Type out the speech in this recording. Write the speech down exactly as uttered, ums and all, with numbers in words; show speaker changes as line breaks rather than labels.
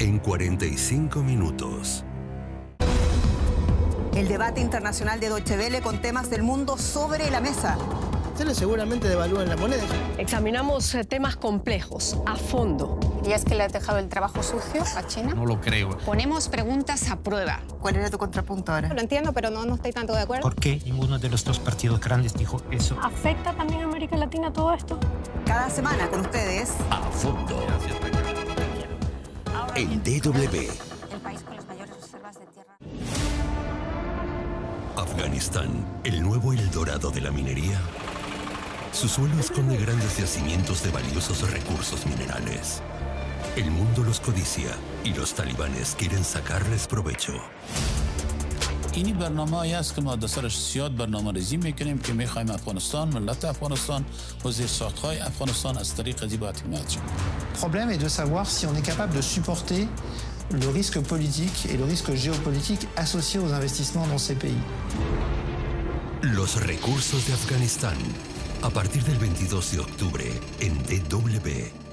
en cuarenta y cinco minutos.
El debate internacional de Deutsche Welle con temas del mundo sobre la mesa.
Ustedes seguramente devalúan la moneda.
Examinamos temas complejos, a fondo.
¿Y es que le has dejado el trabajo sucio a China?
No lo creo.
Ponemos preguntas a prueba.
¿Cuál era tu contrapunto ahora?
Lo entiendo, pero no, no estoy tanto de acuerdo.
¿Por qué ninguno de los dos partidos grandes dijo eso?
¿Afecta también a América Latina todo esto?
Cada semana con ustedes.
A fondo. En D W.
El país con las mayores reservas de tierra.
Afganistán, el nuevo Eldorado de la minería. Su suelo esconde grandes yacimientos de valiosos recursos minerales. El mundo los codicia y los talibanes quieren sacarles provecho.
اینی برنامه‌ای است که ما در سرش زیاد برنامه‌ریزی می‌کنیم که می‌خوایم افغانستان، ملت افغانستان و زیرساخت‌های افغانستان از طریق زیبا حمایت شود.
Le problème est de savoir si on est capable de supporter le risque politique et le risque géopolitique associés aux investissements dans ces pays.
Los recursos de Afganistán, a partir del veintidós de octubre en D W.